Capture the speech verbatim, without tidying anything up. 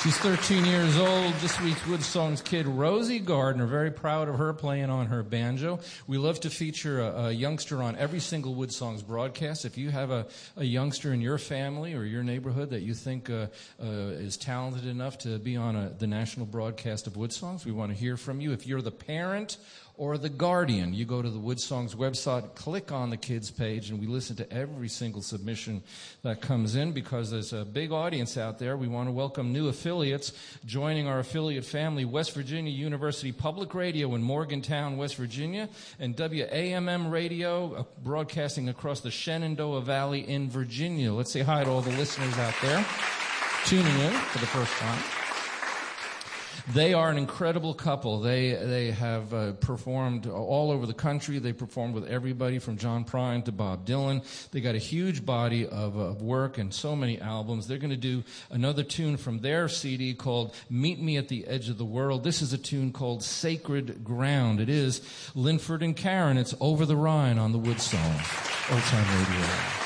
She's thirteen years old, this week's Wood Songs kid, Rosie Gardner. Very proud of her playing on her banjo. We love to feature a, a youngster on every single Wood Songs broadcast. If you have a, a youngster in your family or your neighborhood that you think uh, uh, is talented enough to be on a, the national broadcast of Wood Songs, we want to hear from you. If you're the parent or the guardian, you go to the Wood Songs website, click on the kids page, and we listen to every single submission that comes in because there's a big audience out there. We want to welcome new affiliates joining our affiliate family, West Virginia University Public Radio in Morgantown, West Virginia, and W A M M Radio uh, broadcasting across the Shenandoah Valley in Virginia. Let's say hi to all the listeners out there tuning in for the first time. They are an incredible couple. They they have uh, performed all over the country. They performed with everybody from John Prine to Bob Dylan. They got a huge body of, of work and so many albums. They're going to do another tune from their C D called Meet Me at the Edge of the World. This is a tune called Sacred Ground. It is Linford and Karen. It's Over the Rhine on the Wood Songs. Old Time Radio.